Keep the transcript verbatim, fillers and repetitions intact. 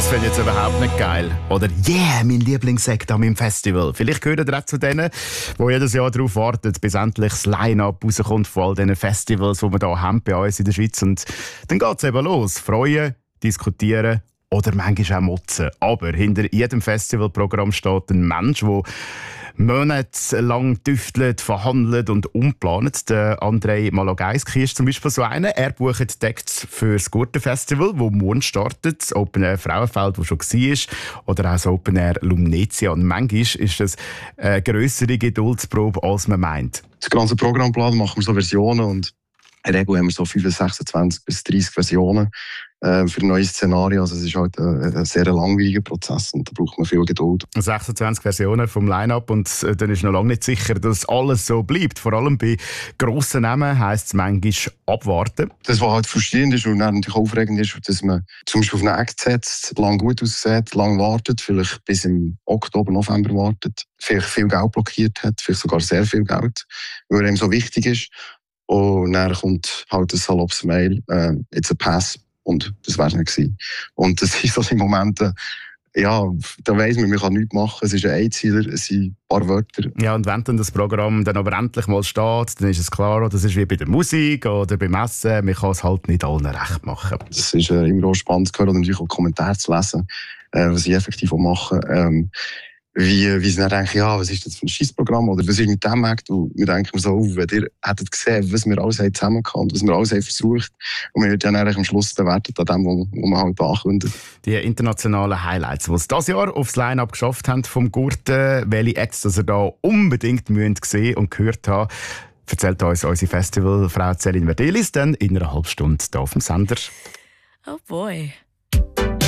finde ich jetzt überhaupt nicht geil. Oder «Yeah, mein Lieblingssekt an meinem Festival». Vielleicht gehört ihr auch zu denen, die jedes Jahr darauf warten, bis endlich das Line-Up rauskommt von all diesen Festivals, die wir hier haben bei uns in der Schweiz. Und dann geht es eben los. Freuen, diskutieren oder manchmal auch motzen. Aber hinter jedem Festivalprogramm steht ein Mensch, der monatelang tüftelt, verhandelt und umplant. Der Andrei Malogajski ist zum Beispiel so einer. Er bucht Acts für das Gurtenfestival, das morgen startet. Das Open Air Frauenfeld, das schon war. Oder auch das Open Air Lumnezia. Und manchmal ist das eine grössere Geduldsprobe, als man meint. Das ganze Programmplan machen wir so Versionen und in der Regel haben wir so fünfundsechzig bis dreißig Versionen äh, für neue Szenarien. Also es ist halt ein, ein sehr langwieriger Prozess und da braucht man viel Geduld. sechsundzwanzig Versionen vom Line-Up und äh, dann ist noch lange nicht sicher, dass alles so bleibt. Vor allem bei grossen Namen heisst es manchmal abwarten. Das, was halt frustrierend ist und natürlich aufregend ist, dass man zum Beispiel auf einen Act setzt, lang gut aussieht, lang wartet, vielleicht bis im Oktober, November wartet, vielleicht viel Geld blockiert hat, vielleicht sogar sehr viel Geld, weil ihm so wichtig ist. Und dann kommt halt ein saloppes Mail, äh, «It's a pass». Und das war es nicht gewesen. Und das sind so die Momente, ja, da weiss man, man kann nichts machen. Es ist ein Einzieler, es sind ein paar Wörter. Ja, und wenn dann das Programm dann aber endlich mal steht, dann ist es klar, das ist wie bei der Musik oder beim Essen, man kann es halt nicht allen recht machen. Das ist äh, immer auch spannend zu hören und natürlich auch Kommentare zu lesen, äh, was sie effektiv auch machen. Ähm, Wie, wie sie dann denken, ja, was ist das für ein Scheissprogramm oder was ist mit dem Act? Und wir denken so, oh, wenn ihr hättet gesehen, was wir alles haben zusammen und was wir alles haben versucht. Und wir werden dann am Schluss bewertet an dem, was man halt ankündigt. Die internationalen Highlights, die es dieses Jahr aufs Line-Up geschafft haben vom Gurten, welche Acts dass ihr da unbedingt müsst sehen und gehört haben, erzählt uns unsere Festivalfrau Céline Verdelis dann in einer halben Stunde hier auf dem Sender. Oh boy.